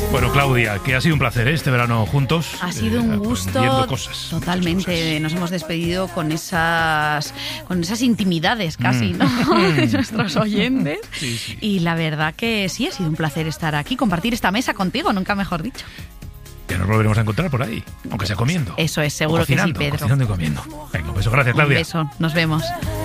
Bueno, Claudia, que ha sido un placer este verano juntos. Ha sido un gusto. Viendo cosas. Totalmente. Cosas. Nos hemos despedido con esas intimidades casi, ¿no? De nuestros oyentes. Sí. Y la verdad que sí, ha sido un placer estar aquí, compartir esta mesa contigo, nunca mejor dicho. Ya nos volveremos a encontrar por ahí, aunque sea comiendo. Eso es, seguro que sí, Pedro. Cocinando y comiendo. Venga, un beso. Gracias, Claudia. Un beso, nos vemos.